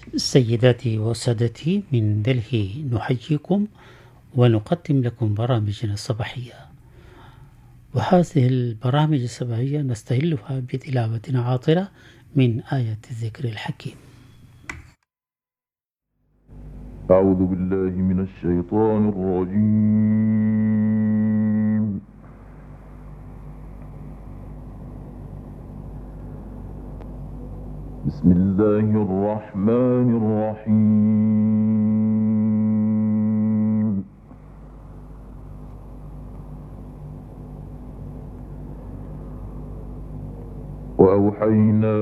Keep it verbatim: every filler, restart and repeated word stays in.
سيداتي وسادتي، من دلهي نحييكم ونقدم لكم برامجنا الصباحية. وهذه البرامج الصباحية نستهلها بتلاوة عاطرة من آية الذكر الحكيم. أعوذ بالله من الشيطان الرجيم. بسم الله الرحمن الرحيم. وأوحينا